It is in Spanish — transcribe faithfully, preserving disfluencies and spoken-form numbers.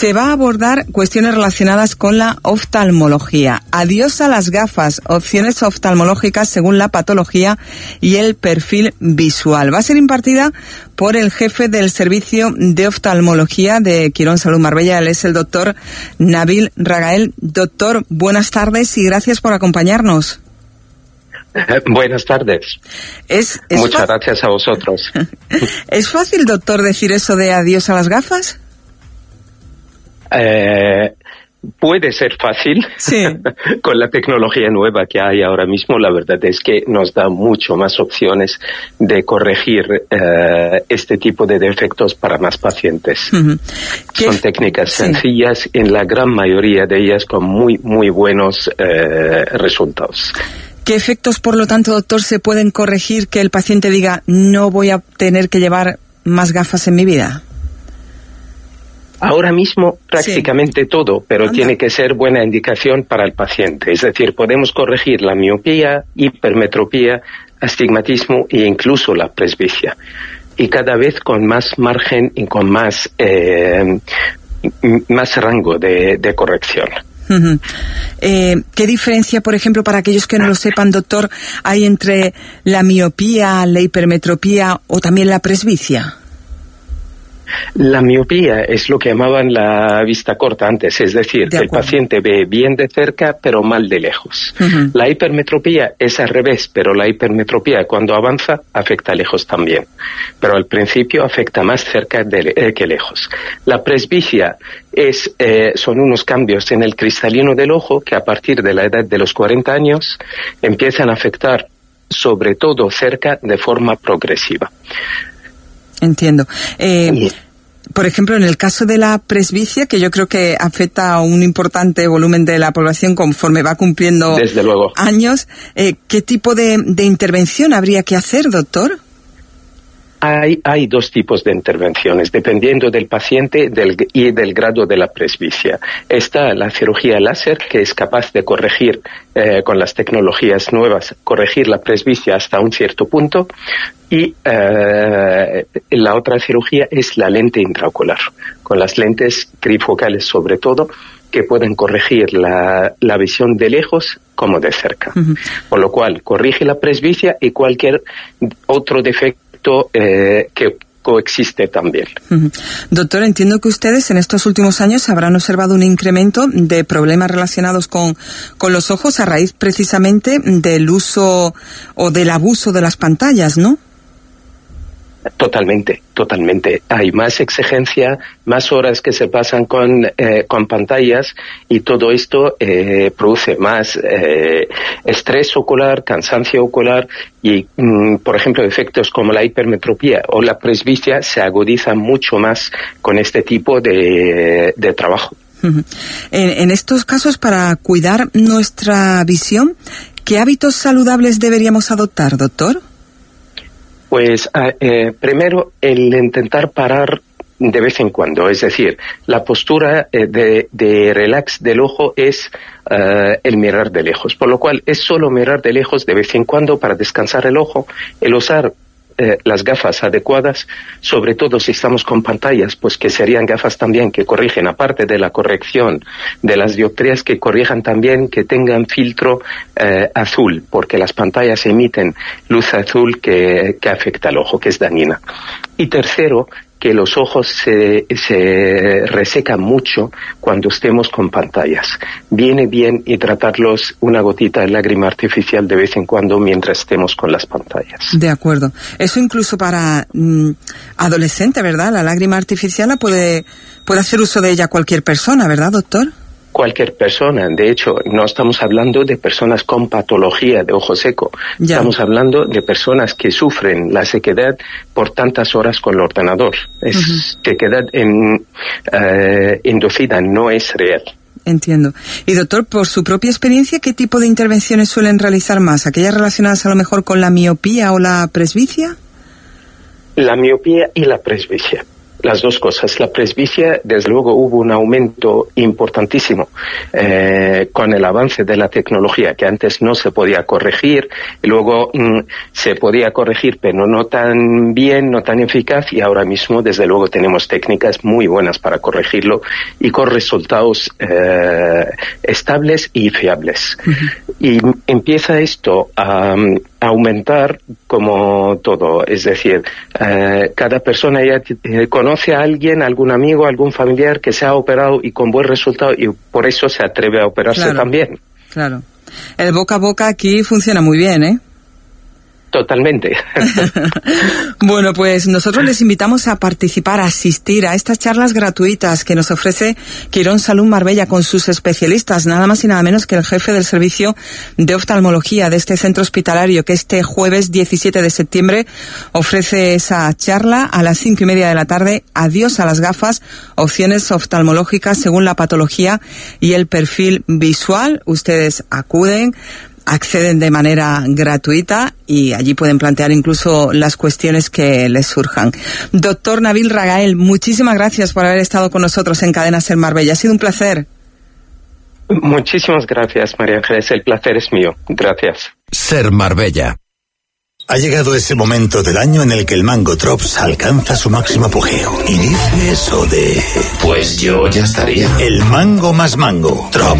Se va a abordar cuestiones relacionadas con la oftalmología. Adiós a las gafas, opciones oftalmológicas según la patología y el perfil visual. Va a ser impartida por el jefe del Servicio de Oftalmología de Quirón Salud Marbella. Él es el doctor Nabil Ragael. Doctor, buenas tardes y gracias por acompañarnos. Eh, buenas tardes. Es, es Muchas gracias a vosotros. ¿Es fácil, doctor, decir eso de adiós a las gafas? Eh, puede ser fácil. Sí. Con la tecnología nueva que hay ahora mismo, la verdad es que nos da mucho más opciones de corregir eh, este tipo de defectos para más pacientes. Uh-huh. Son técnicas sí. sencillas, en la gran mayoría de ellas con muy, muy buenos eh, resultados. ¿Qué efectos, por lo tanto, doctor, se pueden corregir que el paciente diga no voy a tener que llevar más gafas en mi vida? Ahora mismo prácticamente sí. todo, pero Anda. Tiene que ser buena indicación para el paciente. Es decir, podemos corregir la miopía, hipermetropía, astigmatismo e incluso la presbicia. Y cada vez con más margen y con más, eh, más rango de, de corrección. Uh-huh. Eh, ¿Qué diferencia, por ejemplo, para aquellos que no lo sepan, doctor, hay entre la miopía, la hipermetropía o también la presbicia? La miopía es lo que llamaban la vista corta antes, es decir, que el paciente ve bien de cerca pero mal de lejos. Uh-huh. La hipermetropía es al revés, pero la hipermetropía cuando avanza afecta lejos también, pero al principio afecta más cerca de, eh, que lejos. La presbicia es, eh, son unos cambios en el cristalino del ojo que a partir de la edad de los cuarenta años empiezan a afectar sobre todo cerca de forma progresiva. Entiendo. Eh, por ejemplo, en el caso de la presbicia, que yo creo que afecta a un importante volumen de la población conforme va cumpliendo Desde luego. años, eh, ¿qué tipo de, de intervención habría que hacer, doctor? Hay, hay dos tipos de intervenciones, dependiendo del paciente del, y del grado de la presbicia. Está la cirugía láser, que es capaz de corregir, eh, con las tecnologías nuevas, corregir la presbicia hasta un cierto punto. Y eh, la otra cirugía es la lente intraocular, con las lentes trifocales sobre todo, que pueden corregir la, la visión de lejos como de cerca. Uh-huh. Por lo cual, corrige la presbicia y cualquier otro defecto Eh, que coexiste también. Uh-huh. Doctor, entiendo que ustedes en estos últimos años habrán observado un incremento de problemas relacionados con, con los ojos a raíz precisamente del uso o del abuso de las pantallas, ¿no? Totalmente, totalmente. Hay más exigencia, más horas que se pasan con, eh, con pantallas y todo esto eh, produce más eh, estrés ocular, cansancio ocular y, mm, por ejemplo, efectos como la hipermetropía o la presbicia se agudizan mucho más con este tipo de, de trabajo. Uh-huh. En, en estos casos, para cuidar nuestra visión, ¿qué hábitos saludables deberíamos adoptar, doctor? Pues eh, primero el intentar parar de vez en cuando, es decir, la postura eh, de, de relax del ojo es uh, el mirar de lejos, por lo cual es solo mirar de lejos de vez en cuando para descansar el ojo, el usar eh, las gafas adecuadas, sobre todo si estamos con pantallas, pues que serían gafas también que corrigen, aparte de la corrección de las dioptrías, que corrijan también que tengan filtro eh, azul, porque las pantallas emiten luz azul que, que afecta al ojo, que es dañina. Y tercero, que los ojos se, se resecan mucho cuando estemos con pantallas. Viene bien y tratarlos una gotita de lágrima artificial de vez en cuando mientras estemos con las pantallas. De acuerdo. Eso incluso para mm, adolescente, ¿verdad? La lágrima artificial la puede, puede hacer uso de ella cualquier persona, ¿verdad, doctor? Cualquier persona. De hecho, no estamos hablando de personas con patología de ojo seco. Ya. Estamos hablando de personas que sufren la sequedad por tantas horas con el ordenador. Es uh-huh. sequedad en, eh, inducida, no es real. Entiendo. Y doctor, por su propia experiencia, ¿qué tipo de intervenciones suelen realizar más? ¿Aquellas relacionadas a lo mejor con la miopía o la presbicia? La miopía y la presbicia. las dos cosas. La presbicia, desde luego, hubo un aumento importantísimo eh, con el avance de la tecnología, que antes no se podía corregir, y luego mm, se podía corregir, pero no tan bien, no tan eficaz, y ahora mismo, desde luego, tenemos técnicas muy buenas para corregirlo y con resultados eh, estables y fiables. Uh-huh. Y empieza esto a, a aumentar como todo, es decir, eh, cada persona ya eh, conoce a alguien, algún amigo, algún familiar que se ha operado y con buen resultado, y por eso se atreve a operarse claro, también. Claro. El boca a boca aquí funciona muy bien, ¿eh? Totalmente. Bueno, pues nosotros les invitamos a participar, a asistir a estas charlas gratuitas que nos ofrece Quirón Salud Marbella con sus especialistas, nada más y nada menos que el jefe del servicio de oftalmología de este centro hospitalario, que este jueves diecisiete de septiembre ofrece esa charla a las cinco y media de la tarde. Adiós a las gafas, opciones oftalmológicas según la patología y el perfil visual. Ustedes acuden, acceden de manera gratuita y allí pueden plantear incluso las cuestiones que les surjan. Doctor Nabil Ragael, muchísimas gracias por haber estado con nosotros en Cadena Ser Marbella. Ha sido un placer. Muchísimas gracias, María Ángeles. El placer es mío. Gracias. Ser Marbella. Ha llegado ese momento del año en el que el Mango Drops alcanza su máximo apogeo. Y dice eso de... Pues yo ya estaría. El mango más mango. Drop.